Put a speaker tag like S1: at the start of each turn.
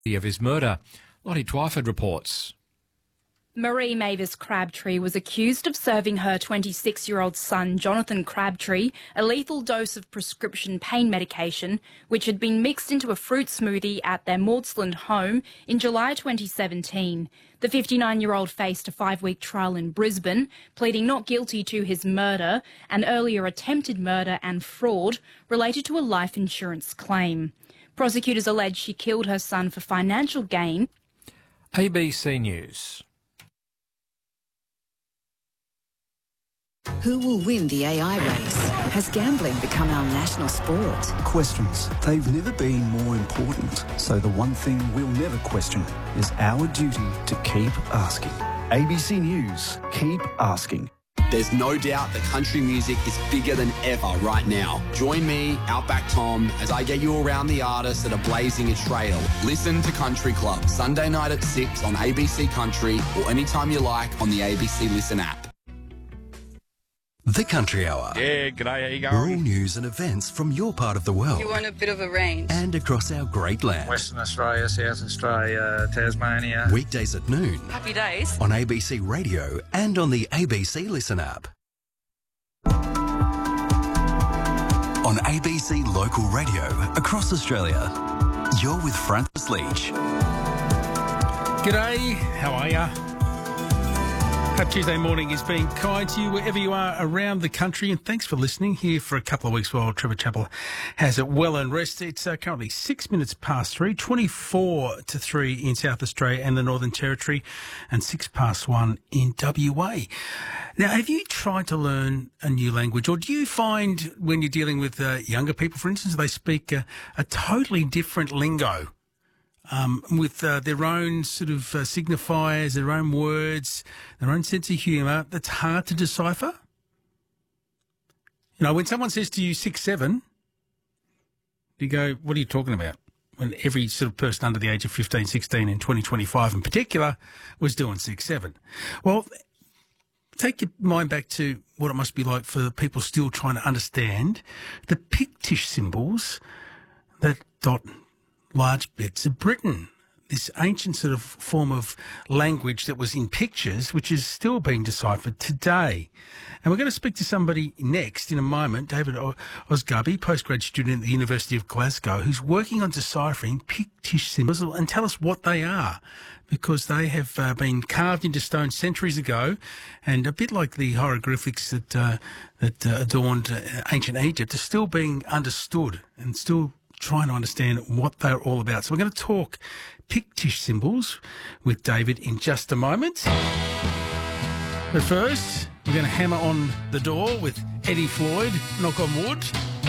S1: of his murder. Lottie Twyford reports.
S2: Marie Mavis Crabtree was accused of serving her 26-year-old son, Jonathan Crabtree, a lethal dose of prescription pain medication, which had been mixed into a fruit smoothie at their Maudsley home in July 2017. The 59-year-old faced a 5-week trial in Brisbane, pleading not guilty to his murder and earlier attempted murder and fraud related to a life insurance claim. Prosecutors allege she killed her son for financial gain.
S1: ABC News.
S3: Who will win the AI race? Has gambling become our national sport?
S4: Questions. They've never been more important. So the one thing we'll never question is our duty to keep asking. ABC News. Keep asking.
S5: There's no doubt that country music is bigger than ever right now. Join me, Outback Tom, as I get you around the artists that are blazing a trail. Listen to Country Club, Sunday night at 6 on ABC Country or anytime you like on the ABC Listen app.
S6: The Country Hour.
S7: Yeah, g'day, how you going?
S6: Rural news and events from your part of the world.
S8: You want a bit of a range.
S6: And across our great land.
S7: Western Australia, South Australia, Tasmania.
S6: Weekdays at noon.
S8: Happy days.
S6: On ABC Radio and on the ABC Listen app. On ABC Local Radio across Australia. You're with Francis Leach.
S9: G'day, how are ya? Hope Tuesday morning is being kind to you wherever you are around the country, and thanks for listening here for a couple of weeks while Trevor Chappell has it well and rest. It's currently 6 minutes past 3, 24 to 3 in South Australia and the Northern Territory, and 6 past 1 in WA. Now, have you tried to learn a new language, or do you find when you're dealing with younger people, for instance, they speak a totally different lingo? With their own sort of signifiers, their own words, their own sense of humour, that's hard to decipher? You know, when someone says to you 6'7", you go, what are you talking about? When every sort of person under the age of 15, 16 in 2025 in particular was doing 6'7". Well, take your mind back to what it must be like for the people still trying to understand the Pictish symbols that dot large bits of Britain, this ancient sort of form of language that was in pictures, which is still being deciphered today. And we're going to speak to somebody next in a moment, David Osgabi, postgrad student at the University of Glasgow, who's working on deciphering Pictish symbols, and tell us what they are, because they have been carved into stone centuries ago, and a bit like the hieroglyphics that adorned ancient Egypt, are still being understood and still trying to understand what they're all about. So we're going to talk Pictish symbols with David in just a moment. But first, we're going to hammer on the door with Eddie Floyd, knock on wood.